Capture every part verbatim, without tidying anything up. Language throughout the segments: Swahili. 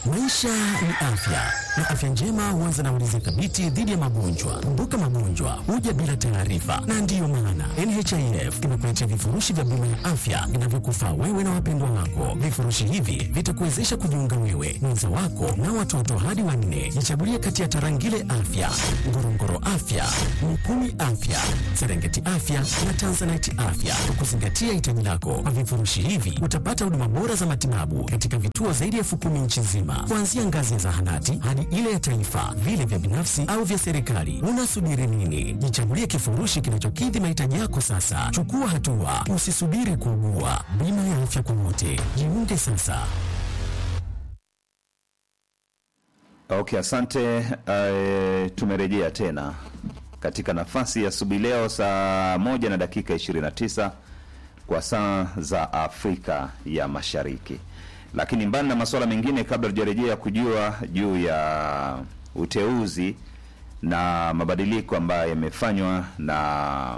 Maisha ni afya, na afya njema huanza na ulinzi thabiti dhidi ya magonjwa. Kumbuka, magonjwa huja bila taarifa, na ndiyo maana N H I F imekuletea vifurushi vya bima ya afya vinavyokufaa wewe na wapendwa wako. Vifurushi hivi vitakuwezesha kujiunga wewe, mwenza wako na watoto hadi wanne. Jichagulie kati ya Tarangire Afya, Ngorongoro Afya, Mikumi Afya, Serengeti Afya na Tanzanite Afya kwa kuzingatia hitaji lako. Kwa vifurushi hivi utapata huduma bora za matibabu katika vituo zaidi ya elfu kumi nchi nzima, kuanzia ngazi ya zahanati hadi ile ya taifa, vile vya binafsi au vya serikali. Unasubiri nini? Jichagulie kifurushi kinachokidhi mahitaji yako sasa. Chukua hatua, usisubiri kuugua. Bima ya afya kwa wote, jiunge sasa. Okay, asante. Uh, tumerejea tena katika nafasi ya asubuhi leo saa moja na dakika ishirini na tisa kwa saa za Afrika ya Mashariki. Lakini mbali na masuala mengine, kabla tujarejea kujua juu ya uteuzi na mabadiliko ambayo yamefanywa na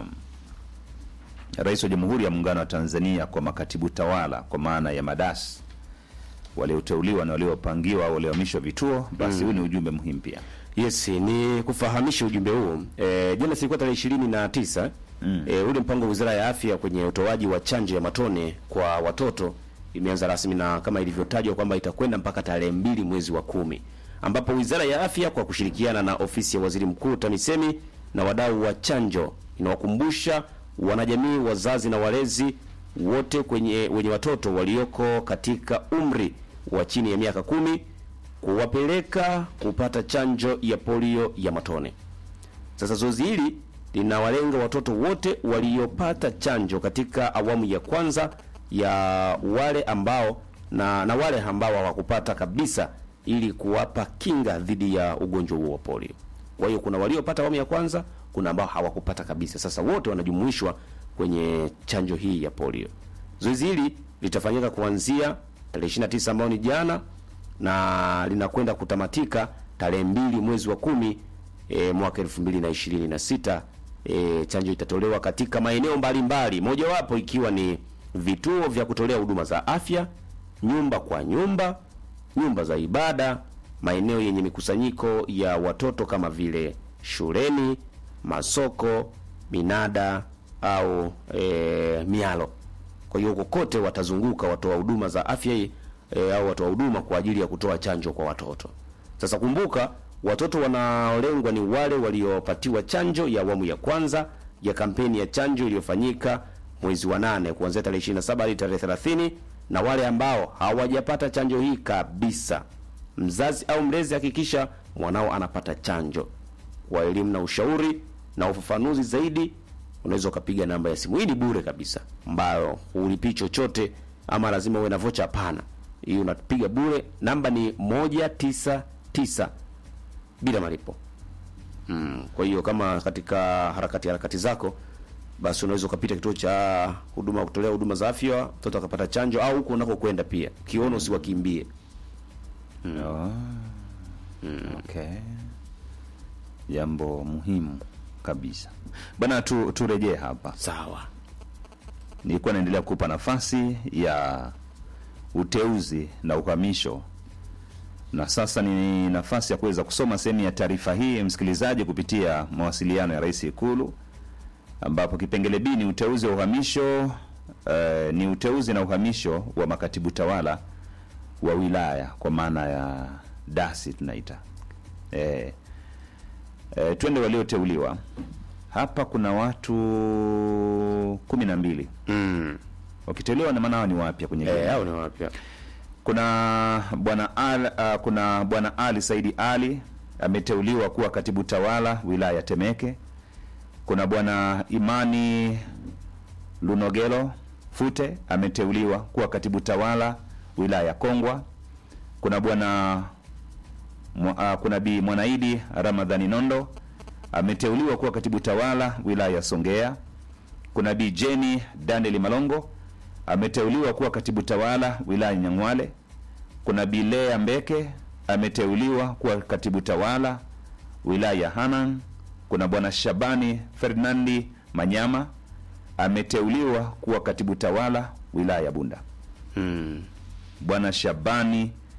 Rais wa Jamhuri ya Muungano wa Tanzania kwa makatibu tawala, kwa maana ya madasi walioteuliwa na waliopangiwa au waliohamishwa vituo, basi huu mm. ni ujumbe muhimu pia. Yes, ni kufahamisha ujumbe huu. E, jana siku tarehe ishirini na tisa mm. e, ule mpango wa Wizara ya Afya kwenye utoaji wa chanjo ya matone kwa watoto imeanza rasmi, na kama ilivyotajwa kwamba itakwenda mpaka tarehe mbili mwezi wa kumi, ambapo Wizara ya Afya kwa kushirikiana na ofisi ya Waziri Mkuu TAMISEMI na wadau wa chanjo inawakumbusha wanajamii, wazazi na walezi wote kwenye wenye watoto walioko katika umri wa chini ya miaka kumi kuwapeleka kupata chanjo ya polio ya matone. Sasa zoezi hili linawalenga watoto wote waliopata chanjo katika awamu ya kwanza ya wale ambao na, na wale ambao hawakupata kabisa, ili kuwapa kinga dhidi ya ugonjwa huo wa polio. Kwa hiyo kuna waliopata awamu ya kwanza, kuna ambao hawakupata kabisa. Sasa wote wanajumuishwa kwenye chanjo hii ya polio. Zoezi hili litafanyika kuanzia tarehe ishirini na tisa ambao ni jana, na linakwenda kutamatika tarehe mbili mwezi wa kumi e, mwaka elfu mbili na ishirini na sita. E, chanjo itatolewa katika maeneo mbalimbali, mojawapo ikiwa ni vituo vya kutolea huduma za afya, nyumba kwa nyumba, nyumba za ibada, maeneo yenye mikusanyiko ya watoto kama vile shuleni, masoko, minada au e, mialo. Kwa hiyo kokote watazunguka watoa huduma za afya e, au watoa huduma kwa ajili ya kutoa chanjo kwa watoto. Sasa kumbuka, watoto wanaolengwa ni wale waliopatiwa chanjo ya awamu ya kwanza ya kampeni ya chanjo iliyofanyika mwezi wa nane kuanzia tarehe ishirini na saba hadi tarehe thelathini, na wale ambao hawajapata chanjo hii kabisa. Mzazi au mlezi hakikisha mwanao anapata chanjo. Kwa elimu na ushauri na ufafanuzi zaidi, unaweza kupiga namba ya simu. Hii ni bure kabisa, ambayo hulipi chochote ama lazima uwe na vocha, hapana. Hii unapiga bure. Namba ni moja tisa tisa bila malipo. Mm, kwa hiyo kama katika harakati harakati zako, basi unaweza kupita kituo cha huduma kutolea huduma za afya, mtoto akapata chanjo, au huko unako kwenda pia kiona usiwakimbie. Mm. Oh. Mm. Okay. Jambo muhimu kabisa. Bana, tu turejee hapa. Sawa. Nilikuwa naendelea kukupa nafasi ya uteuzi na uhamisho, na sasa ni nafasi ya kuweza kusoma sehemu ya taarifa hii, msikilizaji, kupitia mawasiliano ya Rais Ikulu, ambapo kipengele B ni uteuzi wa uhamisho. Uh, ni uteuzi na uhamisho wa makatibu tawala wa wilaya, kwa maana ya dasi tunaita. Eh, eh twende walioteuliwa. Hapa kuna watu kumi na mbili. Mm. Wakiteuliwa na maana ni wapya kwenye eh hao ni wapya. Kuna bwana Al, uh, kuna bwana Ali Saidi Ali ameteuliwa kuwa katibu tawala wilaya ya Temeke. Kuna bwana Imani Lunogelo Fute ameteuliwa kuwa katibu tawala wilaya ya Kongwa. Kuna bwana uh, kuna Bi Mwanaidi Ramadhani Nondo ameteuliwa kuwa katibu tawala wilaya ya Songea. Kuna Bi Jenny Daniel Malongo ameteuliwa kuwa katibu tawala wilaya ya Nyang'wale. Kuna Bi Lea Mbeke ameteuliwa kuwa katibu tawala wilaya ya Hanang. Kuna bwana Shabani Ferdinandi Manyama ameteuliwa kuwa katibu tawala wilaya ya Bunda. Mm. Bwana Shabani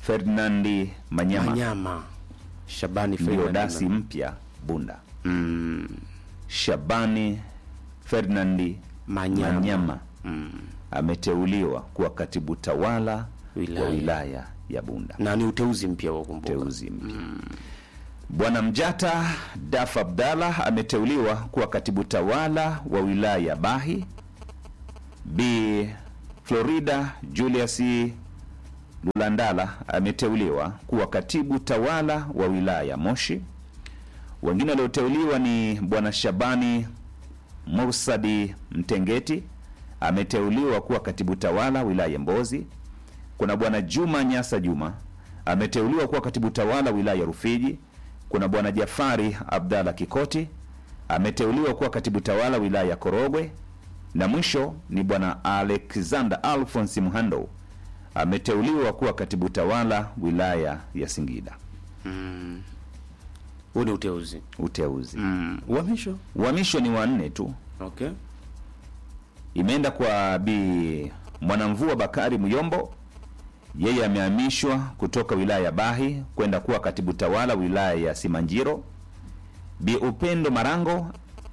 Ferdinand Manyama, Manyama. Shabani ndio Ferdinand dasi mpya Bunda. Mm. Shabani Ferdinand Manyama, Manyama Mm. ameteuliwa kuwa katibu tawala Wilaya. wa wilaya ya Bunda. Na ni uteuzi mpya wa kumbuka. Uteuzi mpya. Bwana Mjata Daf Abdallah ameteuliwa kuwa katibu tawala wa wilaya ya Bahi. Bi Florida Julius Lulandala ameteuliwa kuwa katibu tawala wa wilaya ya Moshi. Wengine walioteuliwa ni Bwana Shabani Mursadi Mtengeti ameteuliwa kuwa katibu tawala wilaya ya Mbozi. Kuna Bwana Juma Nyasa Juma ameteuliwa kuwa katibu tawala wilaya ya Rufiji. Kuna Bwana Jafari Abdalla Kikoti ameteuliwa kuwa katibu tawala wilaya ya Korogwe. Na mwisho ni Bwana Alexander Alphonse Muhando ameteuliwa kuwa katibu tawala wilaya ya Singida. Mm. Huu ni uteuzi. Uteuzi. Mm. Uhamisho? Uhamisho ni wanne tu. Okay. Imeenda kwa Bi Mwanamvua Bakari Muyombo. Yeye amehamishwa kutoka wilaya ya Bahi kwenda kuwa katibu tawala wilaya ya Simanjiro. Bi Upendo Marango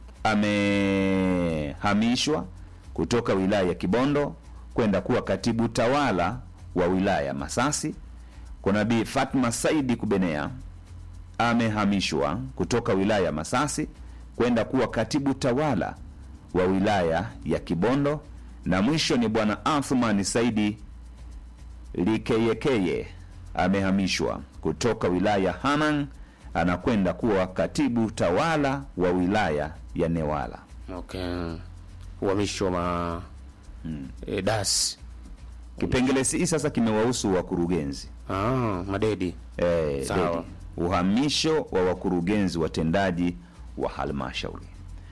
amehamishwa kutoka wilaya ya Kibondo kwenda kuwa katibu tawala wa wilaya ya Masasi. Kuna Bi Fatma Saidi Kubenea amehamishwa kutoka wilaya ya Masasi kwenda kuwa katibu tawala wa wilaya ya Kibondo. Na mwisho ni Bwana Athman Saidi Likeyekeye amehamishwa kutoka wilaya ya Hanang anakwenda kuwa katibu tawala wa wilaya ya Newala. Okay. Uhamisho ma Hmm. e, das. Kipengele hiki sasa kimewahusu wakurugenzi. Ah, madedi. Eh, Sawa. dedi. Uhamisho wa wakurugenzi watendaji wa halmashauri.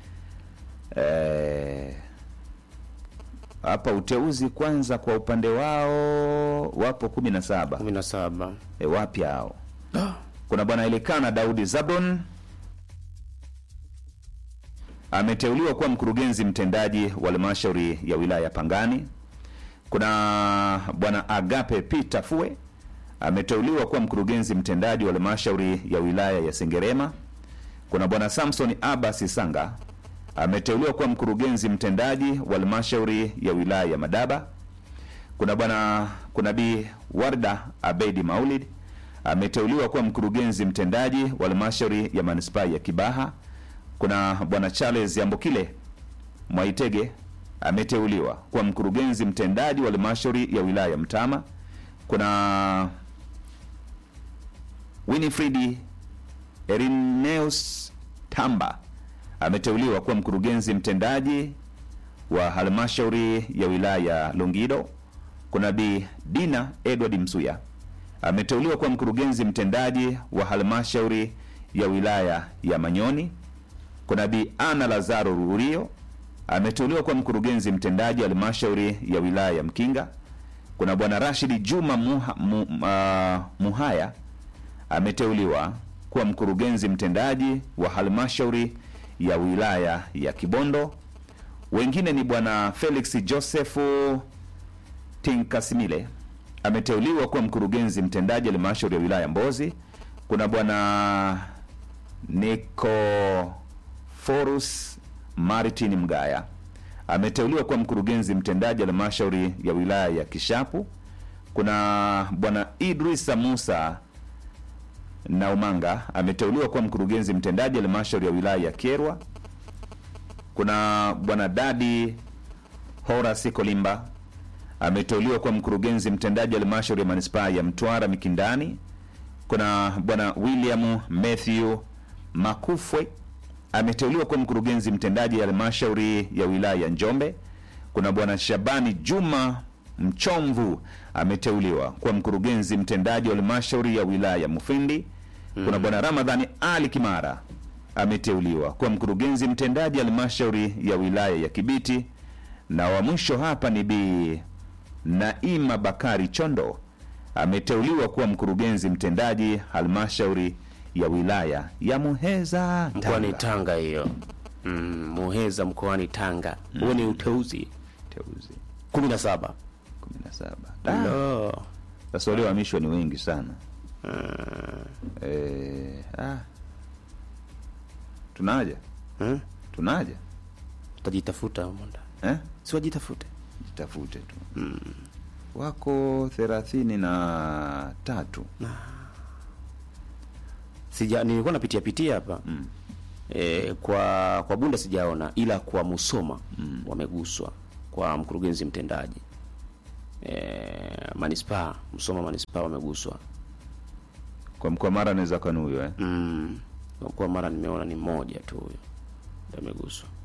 Eh, hapa uteuzi kwanza kwa upande wao wapo kumi na saba. kumi na saba. E, wapi hao? Kuna Bwana Elikana Daudi Zabron ameteuliwa kuwa mkurugenzi mtendaji wa halmashauri ya wilaya ya Pangani. Kuna Bwana Agape Peter Fue ameteuliwa kuwa mkurugenzi mtendaji wa halmashauri ya wilaya ya Sengerema. Kuna Bwana Samson Abbas Sanga ameteuliwa kuwa mkurugenzi mtendaji wa halmashauri ya wilaya ya Madaba. Kuna Bwana kuna Bi Warda Abedi Maulid ameteuliwa kuwa mkurugenzi mtendaji wa halmashauri ya manispaa ya Kibaha. Kuna Bwana Charles Yambokile Mwaitege ameteuliwa kuwa mkurugenzi mtendaji wa halmashauri ya wilaya ya Mtama. Kuna Winifredi Erineus Tamba ameteuliwa kuwa mkurugenzi mtendaji wa halmashauri ya wilaya ya Longido. Kuna Bi Dina Edward Msuya ameteuliwa kuwa mkurugenzi mtendaji wa halmashauri ya wilaya ya Manyoni. Kuna Bi Ana Lazaro Rurio ameteuliwa kuwa mkurugenzi mtendaji wa halmashauri ya wilaya ya Mkinga. Kuna Bwana Rashid Juma Muha, mu, uh, Muhaya ameteuliwa kuwa mkurugenzi mtendaji wa halmashauri ya wilaya ya Kibondo. Wengine ni Bwana Felix Joseph Tinkasimile ameteuliwa kuwa mkurugenzi mtendaji wa halmashauri ya wilaya ya Mbozi. Kuna Bwana Nico Forus Martin Mgaya ameteuliwa kuwa mkurugenzi mtendaji wa halmashauri ya wilaya ya Kishapu. Kuna Bwana Idrisa Musa Naumanga ameteuliwa kuwa mkurugenzi mtendaji wa halmashauri ya wilaya ya Kyerwa. Kuna Bwana Dadi Horace Kolimba ameteuliwa kuwa mkurugenzi mtendaji wa halmashauri ya manispaa ya Mtwara Mikindani. Kuna Bwana William Matthew Makufwe ameteuliwa kuwa mkurugenzi mtendaji wa halmashauri ya wilaya ya Njombe. Kuna Bwana Shabani Juma Mchomvu ameteuliwa kuwa mkurugenzi mtendaji wa halmashauri ya wilaya ya Mufindi. Kuna Bwana Ramadhani Ali Kimara ameteuliwa kuwa mkurugenzi mtendaji wa halmashauri ya wilaya ya Kibiti. Na wa mwisho hapa ni Bi Naima Bakari Chondo ameteuliwa kuwa mkurugenzi mtendaji halmashauri ya wilaya ya Muheza Mkoani Tanga hiyo. Mm, Muheza mkoani Tanga. Huo ni uteuzi. Teuzi kumi na saba. kumi na saba. No. Sasa wale wahamisho ni wengi sana. Uh, eh ah tunaja eh? tunaja Utajitafuta monda. eh Si wajitafute. Jitafute tu. Mm. Wako thelathini na tatu. Sija nilikuwa napitia pitia hapa. Mm. E, kwa kwa Bunda sijaona, ila kwa Musoma Mm. wameguswa kwa mkurugenzi mtendaji. E, Manispaa, Musoma Manispaa wameguswa. Kwa mkoa Mara naweza kanu huyo eh. Mm. Kwa Mara nimeona ni mmoja tu huyo. Ndio ameguswa.